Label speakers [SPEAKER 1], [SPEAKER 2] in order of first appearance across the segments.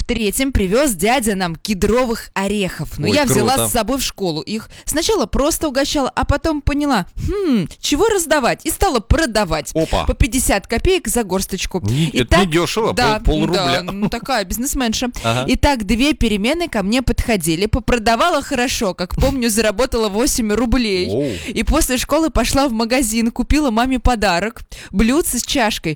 [SPEAKER 1] 3 привез дядя нам кедровых орехов. Но
[SPEAKER 2] Ой,
[SPEAKER 1] я взяла
[SPEAKER 2] круто.
[SPEAKER 1] с собой в школу их. Сначала просто угощала, а потом поняла, чего раздавать? И стала продавать.
[SPEAKER 2] Опа.
[SPEAKER 1] По 50 копеек за горсточку.
[SPEAKER 2] Это не дешево,
[SPEAKER 1] да,
[SPEAKER 2] полрубля.
[SPEAKER 1] Да, такая бизнесменша.
[SPEAKER 2] Ага.
[SPEAKER 1] Итак, 2 перемены ко мне подходили. Попродавала хорошо, как помню, заработала 8 рублей.
[SPEAKER 2] Оу.
[SPEAKER 1] И после школы пошла в магазин, купила маме подарок. Блюдце с чашкой.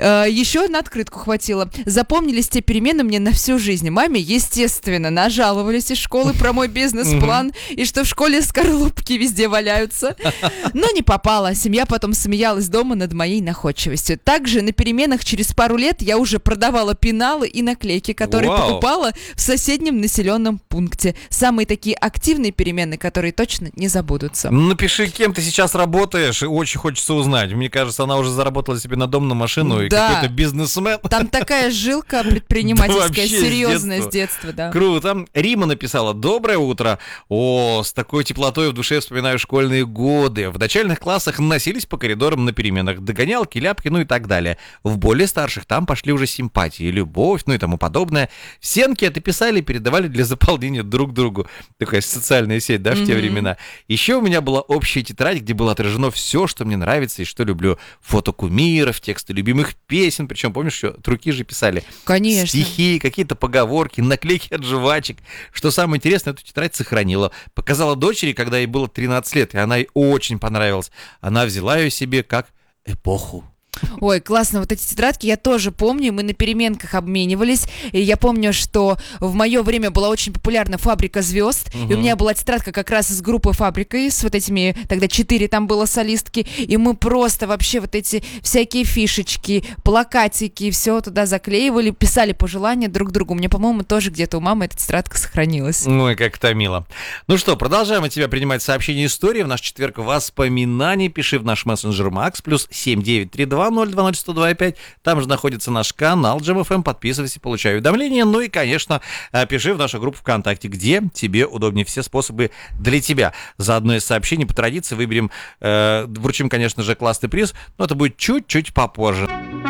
[SPEAKER 1] Еще на открытку хватило. Запомнились те перемены мне на всю жизнь. Маме, естественно, нажаловались из школы про мой бизнес-план и что в школе скорлупки везде валяются. Но не попала. Семья потом смеялась дома над моей находчивостью. Также на переменах через пару лет я уже продавала пеналы и наклейки, которые
[SPEAKER 2] Вау.
[SPEAKER 1] покупала в соседнем населенном пункте. Самые такие активные перемены, которые точно не забудутся.
[SPEAKER 2] Напиши, кем ты сейчас работаешь, и очень хочется узнать. Мне кажется, она уже заработала себе на дом, на машину, и
[SPEAKER 1] Да.
[SPEAKER 2] какой-то бизнесмен.
[SPEAKER 1] Там такая жилка предпринимательская,
[SPEAKER 2] Вообще с
[SPEAKER 1] серьезная с
[SPEAKER 2] детства.
[SPEAKER 1] детства, да.
[SPEAKER 2] Круто. Рима написала: «Доброе утро. О, с такой теплотой в душе вспоминаю школьные годы. В начальных классах носились по коридорам на переменах. Догонялки, ляпки, ну и так далее. В более старших там пошли уже симпатии, любовь, ну и тому подобное. Все анкеты писали и передавали для заполнения друг другу». Такая социальная сеть, да, в те времена. Еще у меня была общая тетрадь, где было отражено все, что мне нравится и что люблю. Фото кумиров, тексты любимых песен. Причем, помнишь, что от руки же писали?
[SPEAKER 1] Конечно.
[SPEAKER 2] Стихи, какие-то поговорки, наклейки от жвачек. Что самое интересное, эту тетрадь сохранила. Показала дочери, когда ей было 13 лет, и она ей очень понравилась. Она взяла ее себе как эпоху.
[SPEAKER 1] Ой, классно, вот эти тетрадки я тоже помню, мы на переменках обменивались, и я помню, что в мое время была очень популярна «Фабрика звезд», и у меня была тетрадка как раз из группы «Фабрика», с вот этими, тогда 4 там было солистки, и мы просто вообще вот эти всякие фишечки, плакатики, все туда заклеивали, писали пожелания друг другу. Мне, по-моему, тоже где-то у мамы эта тетрадка сохранилась.
[SPEAKER 2] Ой, как это мило. Ну что, продолжаем от тебя принимать сообщения истории. В наш четверг воспоминаний пиши в наш мессенджер Max, плюс 7932-020-1025. Там же находится наш канал Jam FM. Подписывайся, получай уведомления. Ну и, конечно, пиши в нашу группу ВКонтакте, где тебе удобнее. Все способы для тебя. За одно из сообщений по традиции выберем, вручим, конечно же, классный приз, но это будет чуть-чуть попозже.